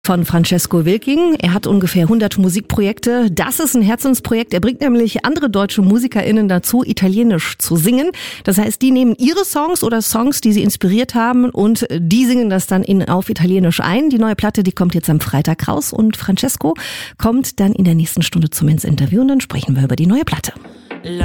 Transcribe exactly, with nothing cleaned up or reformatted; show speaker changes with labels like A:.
A: Von Francesco Wilking. Er hat ungefähr hundert Musikprojekte. Das ist ein Herzensprojekt. Er bringt nämlich andere deutsche MusikerInnen dazu, Italienisch zu singen. Das heißt, die nehmen ihre Songs oder Songs, die sie inspiriert haben, und die singen das dann in, auf Italienisch ein. Die neue Platte, die kommt jetzt am Freitag raus und Francesco kommt dann in der nächsten Stunde zu mir ins Interview und dann sprechen wir über die neue Platte.